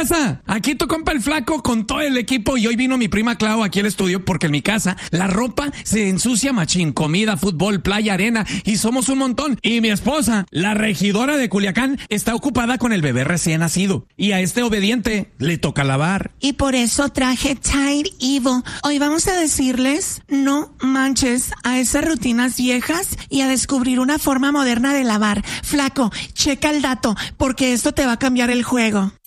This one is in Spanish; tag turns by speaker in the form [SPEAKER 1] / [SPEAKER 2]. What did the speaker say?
[SPEAKER 1] raza? Aquí tu compa el Flaco con todo el equipo y hoy vino mi prima Clau aquí al estudio porque en mi casa la ropa se ensucia machín, comida, fútbol, playa, arena y somos un montón. Y mi esposa, la regidora de Culiacán, está ocupada con el bebé recién nacido y a este obediente le toca lavar.
[SPEAKER 2] Y por eso traje Tide Evo. Hoy vamos a decirles no manches a esas rutinas viejas y a descubrir una forma moderna de lavar. Flaco, checa el dato porque esto te va a cambiar el juego.